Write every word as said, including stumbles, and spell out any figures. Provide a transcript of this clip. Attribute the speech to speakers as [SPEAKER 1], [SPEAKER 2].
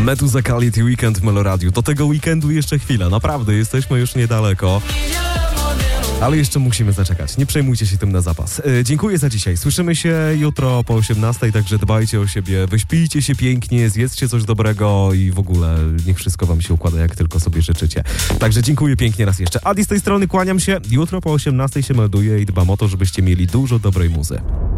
[SPEAKER 1] Meduza Quality Weekend w Meloradiu. Do tego weekendu jeszcze chwila, naprawdę, jesteśmy już niedaleko. Ale jeszcze musimy zaczekać. Nie przejmujcie się tym na zapas. E, dziękuję za dzisiaj. Słyszymy się jutro po osiemnastej, także dbajcie o siebie, wyśpijcie się pięknie, zjedzcie coś dobrego i w ogóle niech wszystko wam się układa, jak tylko sobie życzycie. Także dziękuję pięknie raz jeszcze. Adi z tej strony, kłaniam się. Jutro po osiemnastej się melduję i dbam o to, żebyście mieli dużo dobrej muzy.